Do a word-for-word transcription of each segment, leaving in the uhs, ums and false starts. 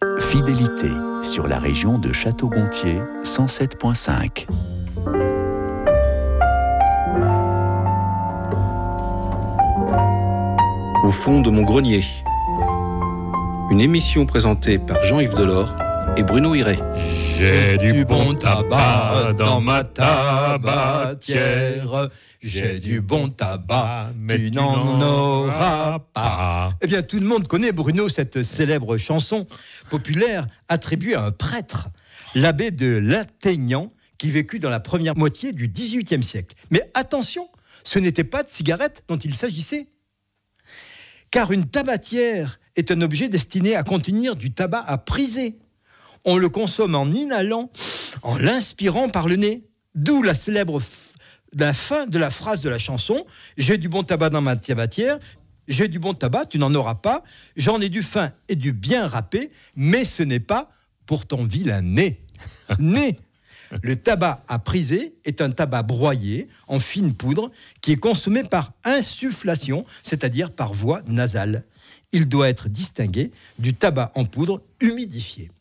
Fidélité sur la région de Château-Gontier, cent sept virgule cinq. Au fond de mon grenier. Une émission présentée par Jean-Yves Delors et Bruno Hiré. J'ai du bon tabac dans ma tabatière. J'ai du bon tabac, mais tu n'en auras pas. Eh bien, tout le monde connaît, Bruno, cette célèbre chanson populaire attribuée à un prêtre, l'abbé de Lattaignan, qui vécut dans la première moitié du dix-huitième siècle. Mais attention, ce n'était pas de cigarettes dont il s'agissait. Car une tabatière est un objet destiné à contenir du tabac à priser. On le consomme en inhalant, en l'inspirant par le nez. D'où la célèbre f- la fin de la phrase de la chanson « J'ai du bon tabac dans ma tabatière, j'ai du bon tabac, tu n'en auras pas, j'en ai du fin et du bien râpé, mais ce n'est pas pour ton vilain nez. » Nez. Le tabac à priser est un tabac broyé en fine poudre qui est consommé par insufflation, c'est-à-dire par voie nasale. Il doit être distingué du tabac en poudre humidifié.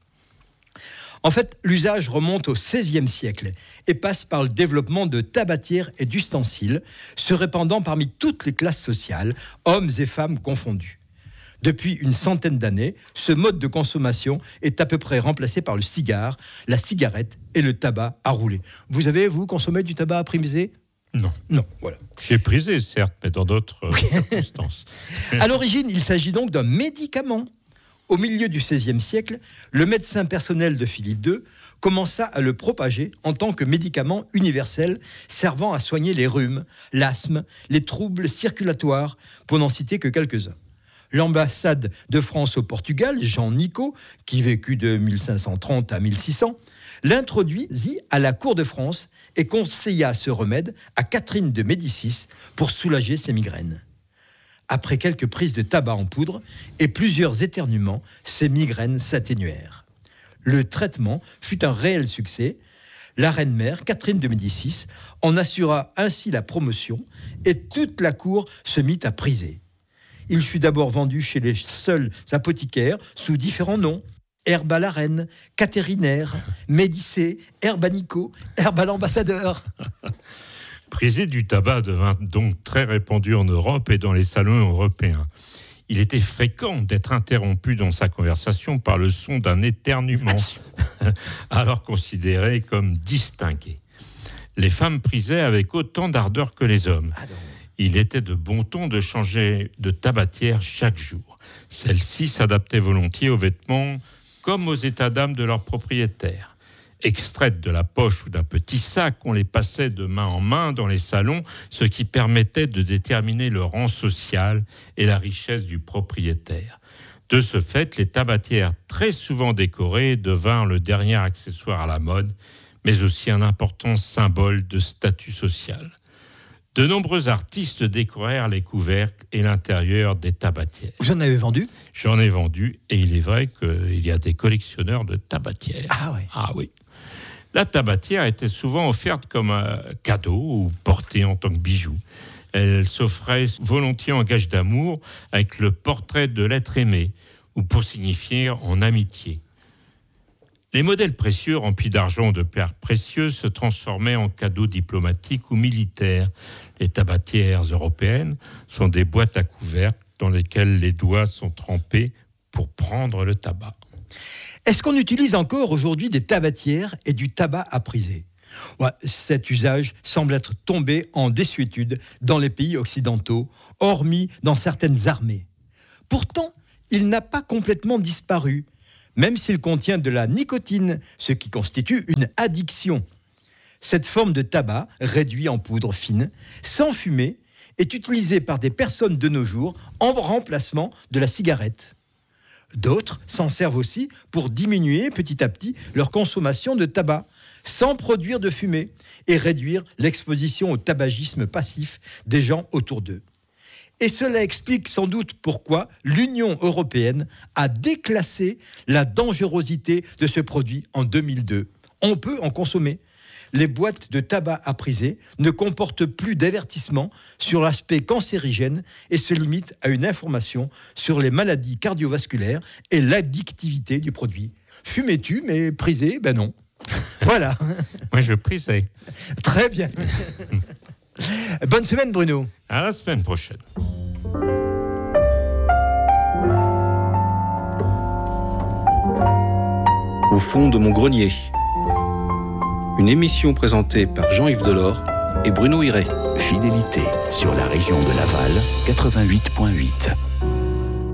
En fait, l'usage remonte au seizième siècle et passe par le développement de tabatières et d'ustensiles, se répandant parmi toutes les classes sociales, hommes et femmes confondus. Depuis une centaine d'années, ce mode de consommation est à peu près remplacé par le cigare, la cigarette et le tabac à rouler. Vous avez, vous, consommé du tabac à priser ? Non. Non, voilà. J'ai prisé, certes, mais dans d'autres euh, circonstances. À l'origine, il s'agit donc d'un médicament. Au milieu du seizième siècle, le médecin personnel de Philippe deux commença à le propager en tant que médicament universel servant à soigner les rhumes, l'asthme, les troubles circulatoires, pour n'en citer que quelques-uns. L'ambassade de France au Portugal, Jean Nicot, qui vécut de mille cinq cent trente à mille six cents, l'introduisit à la cour de France et conseilla ce remède à Catherine de Médicis pour soulager ses migraines. Après quelques prises de tabac en poudre et plusieurs éternuements, ses migraines s'atténuèrent. Le traitement fut un réel succès. La reine-mère, Catherine de Médicis, en assura ainsi la promotion et toute la cour se mit à priser. Il fut d'abord vendu chez les seuls apothicaires sous différents noms. Herbe à la reine, Catérinaire, Médicée, Herbe à Nico, Herbe à l'ambassadeur. Priser du tabac devint donc très répandu en Europe et dans les salons européens. Il était fréquent d'être interrompu dans sa conversation par le son d'un éternuement, alors considéré comme distingué. Les femmes prisaient avec autant d'ardeur que les hommes. Il était de bon ton de changer de tabatière chaque jour. Celles-ci s'adaptaient volontiers aux vêtements comme aux états d'âme de leurs propriétaires. Extraites de la poche ou d'un petit sac, on les passait de main en main dans les salons, ce qui permettait de déterminer le rang social et la richesse du propriétaire. De ce fait, les tabatières très souvent décorées devinrent le dernier accessoire à la mode, mais aussi un important symbole de statut social. De nombreux artistes décorèrent les couvercles et l'intérieur des tabatières. Vous en avez vendu ? J'en ai vendu, et il est vrai qu'il y a des collectionneurs de tabatières. Ah oui. Ah oui. La tabatière était souvent offerte comme un cadeau ou portée en tant que bijou. Elle s'offrait volontiers en gage d'amour avec le portrait de l'être aimé ou pour signifier en amitié. Les modèles précieux remplis d'argent ou de pierres précieuses se transformaient en cadeaux diplomatiques ou militaires. Les tabatières européennes sont des boîtes à couvercle dans lesquelles les doigts sont trempés pour prendre le tabac. Est-ce qu'on utilise encore aujourd'hui des tabatières et du tabac à priser ? Ouais, cet usage semble être tombé en désuétude dans les pays occidentaux, hormis dans certaines armées. Pourtant, il n'a pas complètement disparu, même s'il contient de la nicotine, ce qui constitue une addiction. Cette forme de tabac, réduit en poudre fine, sans fumée, est utilisée par des personnes de nos jours en remplacement de la cigarette. D'autres s'en servent aussi pour diminuer petit à petit leur consommation de tabac, sans produire de fumée, et réduire l'exposition au tabagisme passif des gens autour d'eux. Et cela explique sans doute pourquoi l'Union européenne a déclassé la dangerosité de ce produit en deux mille deux. On peut en consommer. les boîtes de tabac à priser ne comportent plus d'avertissement sur l'aspect cancérigène et se limitent à une information sur les maladies cardiovasculaires et l'addictivité du produit. Fumais-tu, mais prisé, ben non. Voilà. Moi, je prisais. Très bien. Bonne semaine, Bruno. À la semaine prochaine. Au fond de mon grenier. Une émission présentée par Jean-Yves Delors et Bruno Hiré. Fidélité sur la région de Laval, quatre-vingt-huit virgule huit.